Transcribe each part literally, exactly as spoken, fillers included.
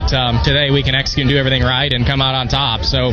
Um, today we can execute and do everything right and come out on top. So,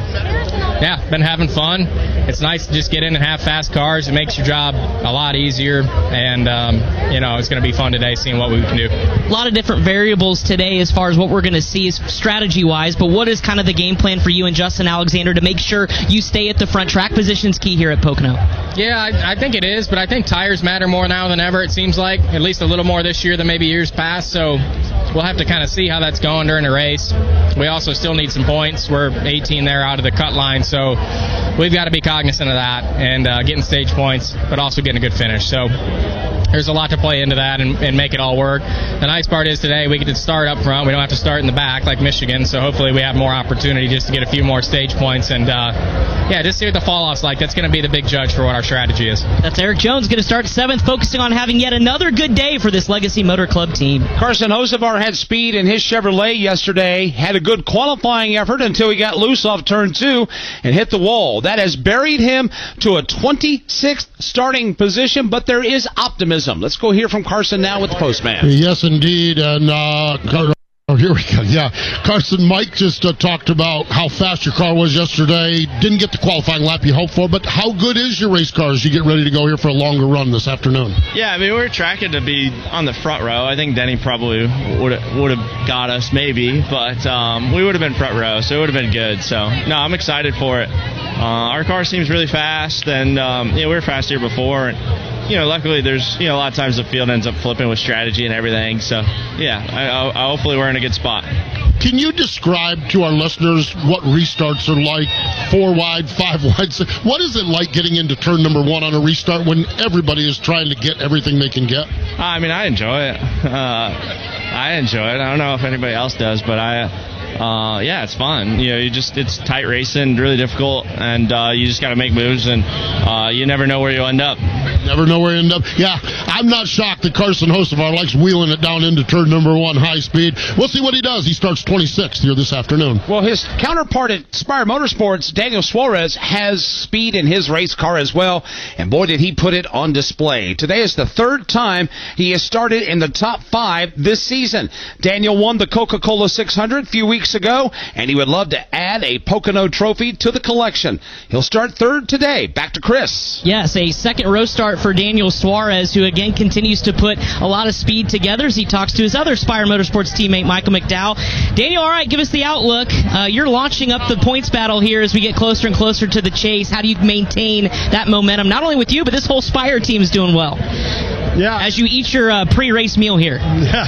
yeah, been having fun. It's nice to just get in and have fast cars. It makes your job a lot easier, and, um, you know, it's going to be fun today seeing what we can do. A lot of different variables today as far as what we're going to see is strategy-wise, but what is kind of the game plan for you and Justin Alexander to make sure you stay at the front? Track position's key here at Pocono. Yeah, I, I think it is, but I think tires matter more now than ever, it seems like, at least a little more this year than maybe years past, so we'll have to kind of see how that's going during the race. We also still need some points. We're eighteen there out of the cut line, so we've got to be cognizant of that and uh, getting stage points, but also getting a good finish. So there's a lot to play into that and, and make it all work. The nice part is today we get to start up front. We don't have to start in the back like Michigan, so hopefully we have more opportunity just to get a few more stage points and, uh, yeah, just see what the fall-off's like. That's going to be the big judge for what our strategy is. That's Eric Jones going to start seventh, focusing on having yet another good day for this Legacy Motor Club team. Carson Hocevar had speed in his Chevrolet yesterday, had a good qualifying effort until he got loose off turn two and hit the wall. That has buried him to a twenty-sixth starting position, but there is optimism. Let's go hear from Carson now with the postman. Yes, indeed. And uh, oh, here we go. Yeah, Carson, Mike just uh, talked about how fast your car was yesterday. Didn't get the qualifying lap you hoped for, but how good is your race car as you get ready to go here for a longer run this afternoon? Yeah, I mean, we were tracking to be on the front row. I think Denny probably would would have got us maybe, but um, we would have been front row, so it would have been good. So, no, I'm excited for it. Uh, our car seems really fast, and um, you know, we were fast here before, and you know, luckily there's, you know, a lot of times the field ends up flipping with strategy and everything. So, yeah, I, I, hopefully we're in a good spot. Can you describe to our listeners what restarts are like? Four wide, five wide. What is it like getting into turn number one on a restart when everybody is trying to get everything they can get? I mean, I enjoy it. Uh, I enjoy it. I don't know if anybody else does, but I... Uh, yeah, it's fun. You know, you just it's tight racing, really difficult, and uh, you just got to make moves, and uh, you never know where you'll end up. Never know where you end up. Yeah, I'm not shocked that Carson Hocevar likes wheeling it down into turn number one high speed. We'll see what he does. He starts twenty-sixth here this afternoon. Well, his counterpart at Spire Motorsports, Daniel Suarez, has speed in his race car as well, and boy, did he put it on display. Today is the third time he has started in the top five this season. Daniel won the Coca-Cola six hundred a few weeks ago, and he would love to add a Pocono trophy to the collection. He'll start third today. Back to Chris. Yes, a second row start for Daniel Suarez, who again continues to put a lot of speed together as he talks to his other Spire Motorsports teammate, Michael McDowell. Daniel, all right, give us the outlook. Uh, you're launching up the points battle here as we get closer and closer to the chase. How do you maintain that momentum, not only with you, but this whole Spire team is doing well? Yeah. As you eat your uh, pre-race meal here.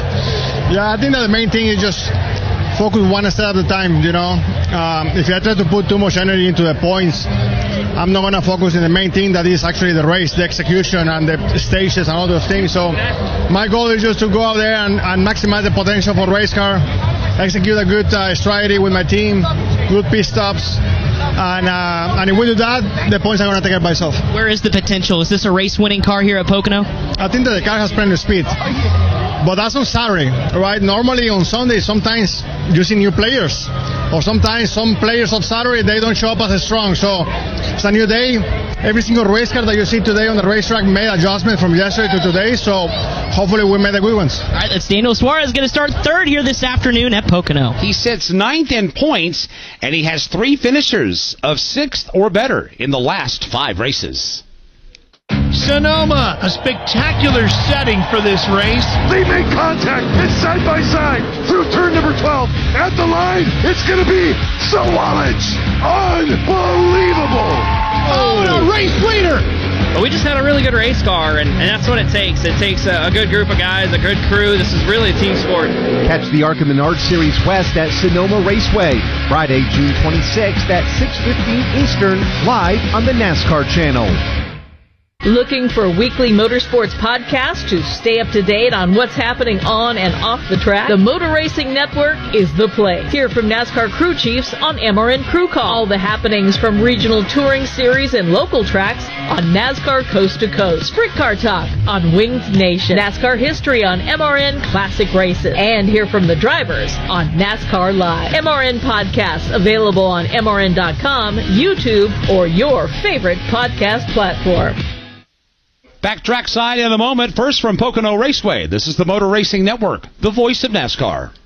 Yeah, yeah. I think that the main thing is just focus one step at a time, you know. Um, if I try to put too much energy into the points, I'm not going to focus on the main thing that is actually the race, the execution, and the stages and all those things. So my goal is just to go out there and, and maximize the potential for race car, execute a good uh, strategy with my team, good pit stops, and, uh, and if we do that, the points are going to take it by itself. Where is the potential? Is this a race-winning car here at Pocono? I think that the car has plenty of speed. But that's on Saturday, right? Normally on Sunday, sometimes you see new players. Or sometimes some players of Saturday, they don't show up as strong. So it's a new day. Every single race car that you see today on the racetrack made adjustment from yesterday to today. So hopefully we made the good ones. All right, that's Daniel Suarez going to start third here this afternoon at Pocono. He sits ninth in points, and he has three finishers of sixth or better in the last five races. Sonoma, a spectacular setting for this race. They make contact. It's side by side through turn number twelve. At the line, it's going to be Sawalich. Unbelievable. Oh, and a race leader. But we just had a really good race car, and, and that's what it takes. It takes a, a good group of guys, a good crew. This is really a team sport. Catch the ARCA Menard Series West at Sonoma Raceway, Friday, June twenty-sixth at six fifteen Eastern, live on the NASCAR channel. Looking for a weekly motorsports podcast to stay up to date on what's happening on and off the track? The Motor Racing Network is the place. Hear from NASCAR crew chiefs on M R N Crew Call. All the happenings from regional touring series and local tracks on NASCAR Coast to Coast. Sprint Car Talk on Winged Nation. NASCAR history on M R N Classic Races. And hear from the drivers on NASCAR Live. M R N podcasts available on M R N dot com, YouTube, or your favorite podcast platform. Back trackside in a moment. First from Pocono Raceway. This is the Motor Racing Network, the voice of NASCAR.